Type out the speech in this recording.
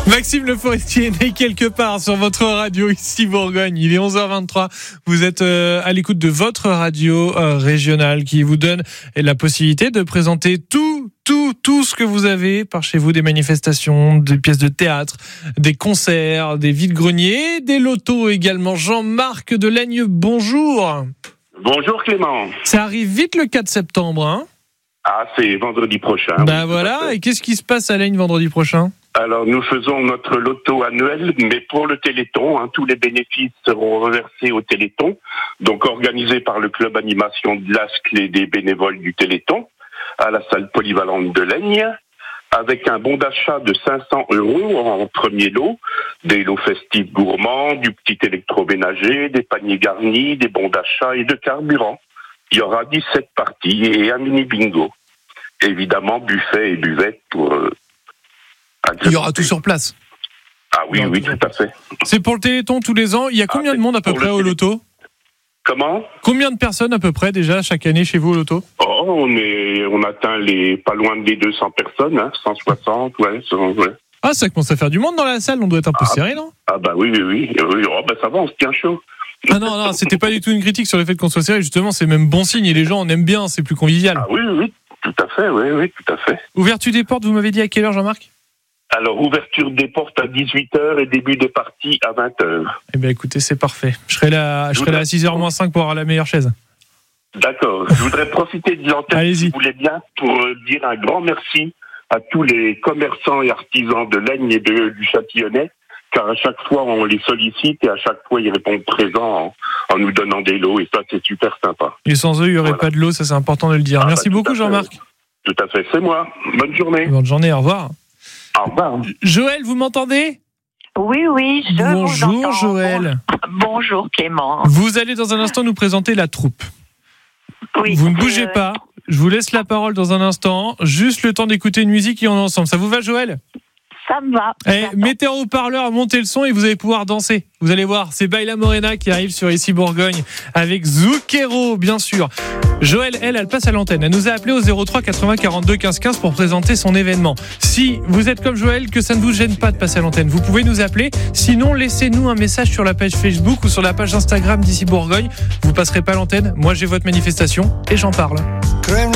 Maxime Le Forestier est né quelque part sur votre radio ici Bourgogne. Il est 11h23. Vous êtes à l'écoute de votre radio régionale qui vous donne la possibilité de présenter tout ce que vous avez par chez vous, des manifestations, des pièces de théâtre, des concerts, des vides-greniers, des lotos également. Jean-Marc de Laigne, bonjour. Bonjour Clément. Ça arrive vite le 4 septembre, hein ? Ah, c'est vendredi prochain. Bah voilà, et qu'est-ce qui se passe à Laigne vendredi prochain ? Alors, nous faisons notre loto annuel, mais pour le Téléthon. Tous les bénéfices seront reversés au Téléthon, donc organisé par le club animation de l'ASCL et des bénévoles du Téléthon, à la salle polyvalente de Laigne, avec un bon d'achat de 500 € en premier lot, des lots festifs gourmands, du petit électroménager, des paniers garnis, des bons d'achat et de carburant. Il y aura 17 parties et un mini bingo. Évidemment, buffet et buvette pour... Il y aura tout sur place. Ah oui, tout à fait. C'est pour le Téléthon tous les ans. Il y a combien de monde à peu près au loto ? Comment ? Combien de personnes à peu près déjà chaque année chez vous au loto ? On atteint pas loin des 200 personnes, 160, ouais. Ah, ça commence à faire du monde dans la salle, on doit être un peu serré, non ? Ah bah oui. Ça va, on se tient chaud. Ah non, c'était pas du tout une critique sur le fait qu'on soit serré, justement, c'est même bon signe et les gens en aiment bien, c'est plus convivial. Ah oui, tout à fait, oui, tout à fait. Ouverture des portes, vous m'avez dit à quelle heure, Jean-Marc ? Alors, ouverture des portes à 18h et début des parties à 20h. Eh bien, écoutez, c'est parfait. Je serai là à 6h moins 5 pour avoir la meilleure chaise. D'accord. Je voudrais profiter de l'antenne, si vous voulez bien, pour dire un grand merci à tous les commerçants et artisans de Laigne et du Châtillonnais, car à chaque fois, on les sollicite et à chaque fois, ils répondent présents en nous donnant des lots, et ça, c'est super sympa. Et sans eux, il n'y aurait pas de lot, ça, c'est important de le dire. Merci beaucoup, Jean-Marc. Tout à fait, c'est moi. Bonne journée. Bonne journée, au revoir. Au revoir. Joël, vous m'entendez ? Oui, je Bonjour, vous entends. Joël. Bonjour, Clément. Vous allez dans un instant nous présenter la troupe. Oui, vous ne bougez pas. Je vous laisse la parole dans un instant. Juste le temps d'écouter une musique et on est ensemble. Ça vous va, Joël ? Ça me va. Mettez en haut-parleur, montez le son et vous allez pouvoir danser. Vous allez voir, c'est Baila Morena qui arrive sur Ici Bourgogne avec Zucchero, bien sûr. Joël, elle passe à l'antenne. Elle nous a appelé au 03 80 42 15 15 pour présenter son événement. Si vous êtes comme Joël, que ça ne vous gêne pas de passer à l'antenne, vous pouvez nous appeler. Sinon, laissez-nous un message sur la page Facebook ou sur la page Instagram d'Ici Bourgogne. Vous passerez pas à l'antenne. Moi, j'ai votre manifestation et j'en parle.